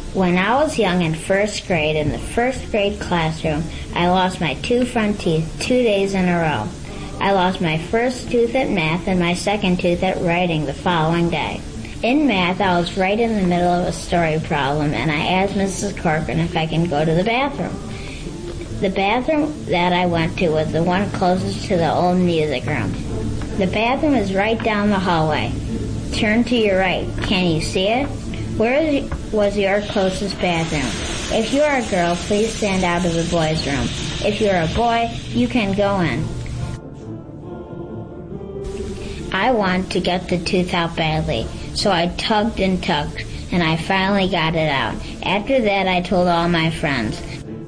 When I was young in first grade, in the first grade classroom, I lost my 2 front teeth 2 days in a row. I lost my first tooth at math and my second tooth at writing the following day. In math, I was right in the middle of a story problem, and I asked Mrs. Corcoran if I can go to the bathroom. The bathroom that I went to was the one closest to the old music room. The bathroom is right down the hallway. Turn to your right. Can you see it? Where was your closest bathroom? If you are a girl, please stand out of the boys' room. If you are a boy, you can go in. I wanted to get the tooth out badly, so I tugged and tugged, and I finally got it out. After that, I told all my friends.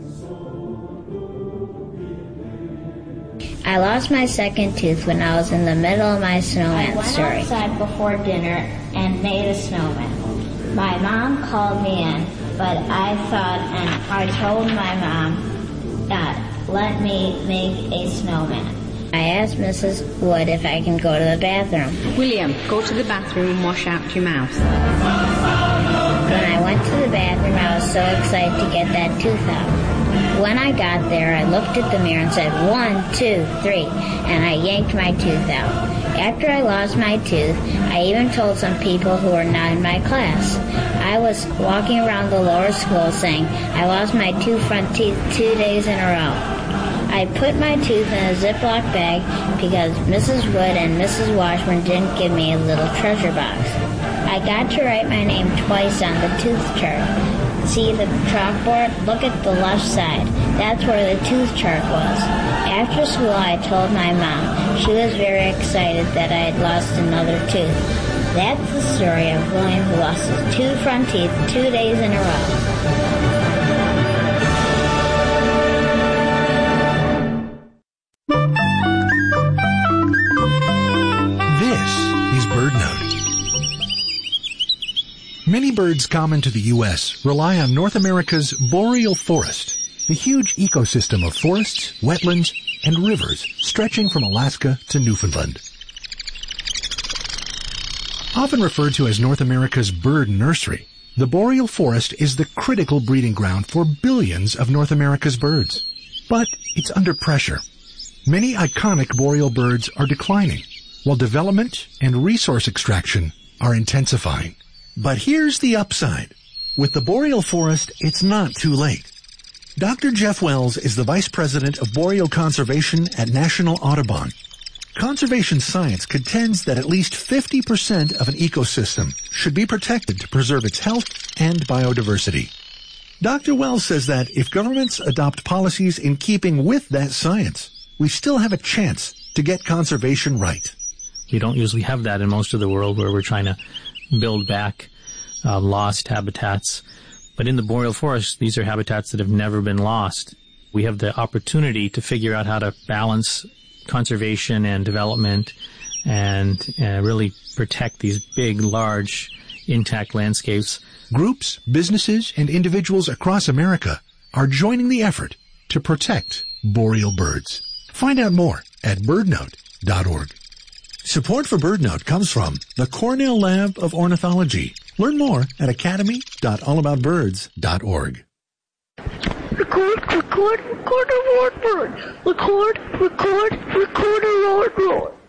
I lost my second tooth when I was in the middle of my snowman story. I went outside before dinner and made a snowman. My mom called me in, but I thought, and I told my mom, let me make a snowman. I asked Mrs. Wood if I can go to the bathroom. William, go to the bathroom and wash out your mouth. When I went to the bathroom, I was so excited to get that tooth out. When I got there, I looked at the mirror and said, 1, 2, 3, and I yanked my tooth out. After I lost my tooth, I even told some people who were not in my class. I was walking around the lower school saying, I lost my 2 front teeth 2 days in a row. I put my tooth in a Ziploc bag because Mrs. Wood and Mrs. Washburn didn't give me a little treasure box. I got to write my name twice on the tooth chart. See the chalkboard? Look at the left side. That's where the tooth chart was. After school, I told my mom. She was very excited that I had lost another tooth. That's the story of William who lost his 2 front teeth 2 days in a row. Many birds common to the U.S. rely on North America's boreal forest, the huge ecosystem of forests, wetlands, and rivers stretching from Alaska to Newfoundland. Often referred to as North America's bird nursery, the boreal forest is the critical breeding ground for billions of North America's birds. But it's under pressure. Many iconic boreal birds are declining, while development and resource extraction are intensifying. But here's the upside. With the boreal forest, it's not too late. Dr. Jeff Wells is the Vice President of Boreal Conservation at National Audubon. Conservation science contends that at least 50% of an ecosystem should be protected to preserve its health and biodiversity. Dr. Wells says that if governments adopt policies in keeping with that science, we still have a chance to get conservation right. You don't usually have that in most of the world where we're trying to build back lost habitats. But in the boreal forest, these are habitats that have never been lost. We have the opportunity to figure out how to balance conservation and development and really protect these big, large, intact landscapes. Groups, businesses, and individuals across America are joining the effort to protect boreal birds. Find out more at birdnote.org. Support for BirdNote comes from the Cornell Lab of Ornithology. Learn more at academy.allaboutbirds.org. Record a word. Record a word.